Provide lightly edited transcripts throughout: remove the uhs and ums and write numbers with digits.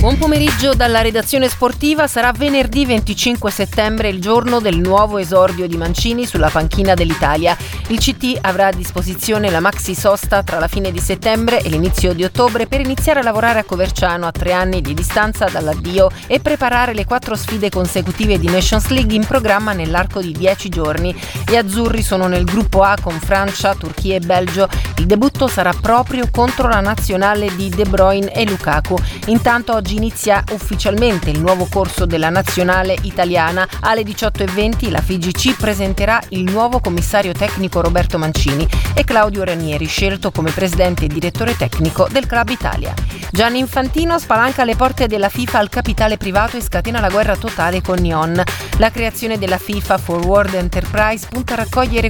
Buon pomeriggio dalla redazione sportiva. Sarà venerdì 25 settembre il giorno del nuovo esordio di Mancini sulla panchina dell'Italia. Il CT avrà a disposizione la maxi sosta tra la fine di settembre e l'inizio di ottobre per iniziare a lavorare a Coverciano a 3 anni di distanza dall'addio e preparare le 4 sfide consecutive di Nations League in programma nell'arco di 10 giorni. Gli azzurri sono nel gruppo A con Francia, Turchia e Belgio. Il debutto sarà proprio contro la nazionale di De Bruyne e Lukaku. Intanto oggi inizia ufficialmente il nuovo corso della nazionale italiana. Alle 18:20 la FIGC presenterà il nuovo commissario tecnico Roberto Mancini e Claudio Ranieri, scelto come presidente e direttore tecnico del Club Italia. Gianni Infantino spalanca le porte della FIFA al capitale privato e scatena la guerra totale con Neon. La creazione della FIFA Forward Enterprise punta a raccogliere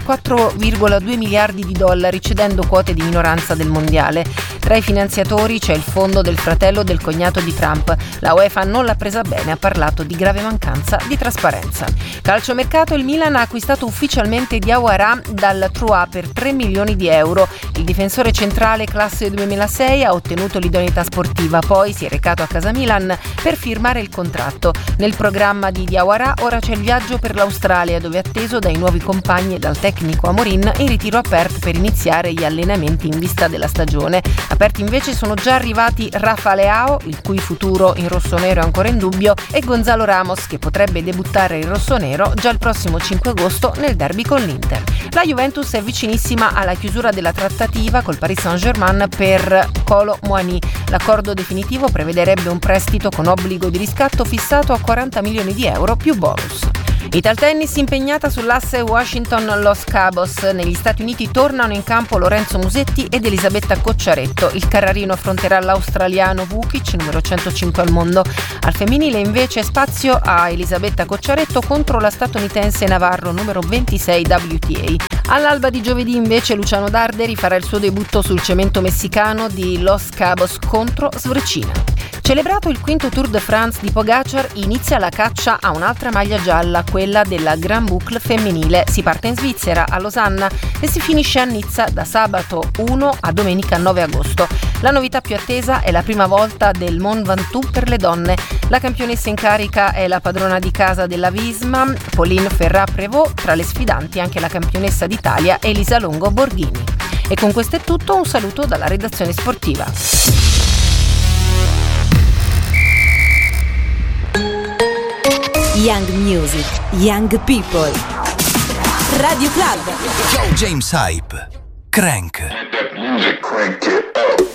4,2 miliardi di dollari cedendo quote di minoranza del mondiale. Tra i finanziatori c'è il fondo del fratello del cognato di Trump. La UEFA non l'ha presa bene, ha parlato di grave mancanza di trasparenza. Calciomercato, il Milan ha acquistato ufficialmente Diawara dal Troyes per 3 milioni di euro. Il difensore centrale classe 2006 ha ottenuto l'idoneità sportiva, poi si è recato a casa Milan per firmare il contratto. Nel programma di Diawara ora c'è il viaggio per l'Australia, dove è atteso dai nuovi compagni e dal tecnico Amorin in ritiro a Perth per iniziare gli allenamenti in vista della stagione. Aperti invece sono già arrivati Rafa Leao, il cui futuro in rossonero è ancora in dubbio, e Gonzalo Ramos, che potrebbe debuttare in rossonero già il prossimo 5 agosto nel derby con l'Inter. La Juventus è vicinissima alla chiusura della trattativa col Paris Saint-Germain per Kolo Muani. L'accordo definitivo prevederebbe un prestito con obbligo di riscatto fissato a 40 milioni di euro più bonus. Italtennis impegnata sull'asse Washington-Los Cabos. Negli Stati Uniti tornano in campo Lorenzo Musetti ed Elisabetta Cocciaretto. Il carrarino affronterà l'australiano Vukic, numero 105 al mondo. Al femminile invece spazio a Elisabetta Cocciaretto contro la statunitense Navarro, numero 26 WTA. All'alba di giovedì invece Luciano Darderi farà il suo debutto sul cemento messicano di Los Cabos contro Svrecina. Celebrato il quinto Tour de France di Pogacar, inizia la caccia a un'altra maglia gialla, quella della Grand Boucle femminile. Si parte in Svizzera, a Losanna, e si finisce a Nizza da sabato 1 a domenica 9 agosto. La novità più attesa è la prima volta del Mont Ventoux per le donne. La campionessa in carica è la padrona di casa della Visma, Pauline Ferrat-Prévot, tra le sfidanti anche la campionessa d'Italia Elisa Longo Borghini. E con questo è tutto, un saluto dalla redazione sportiva. Young Music, Young People. Radio Club. James Hype, Crank. Music crank it up.